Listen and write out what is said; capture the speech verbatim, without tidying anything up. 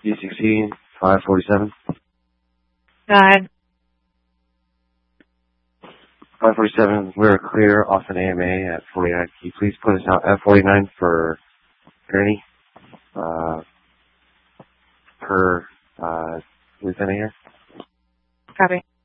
D sixteen, five forty-seven. Go ahead. five forty-seven, we're clear off an A M A at forty-nine. Can you please put us out at forty-nine for Gurney? Uh, per, uh, lieutenant here? Copy.